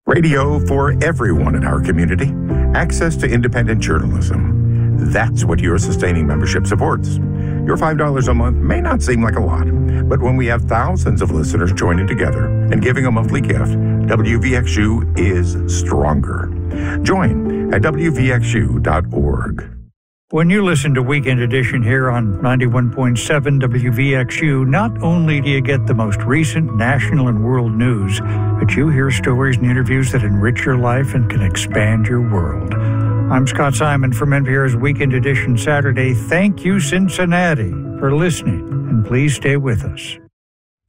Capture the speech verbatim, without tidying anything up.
Radio for everyone in our community. Access to independent journalism. That's what your sustaining membership supports. Your five dollars a month may not seem like a lot, but when we have thousands of listeners joining together and giving a monthly gift, W V X U is stronger. Join at W V X U dot org. When you listen to Weekend Edition here on ninety-one point seven W V X U, not only do you get the most recent national and world news, but you hear stories and interviews that enrich your life and can expand your world. I'm Scott Simon from N P R's Weekend Edition Saturday. Thank you, Cincinnati, for listening, and please stay with us.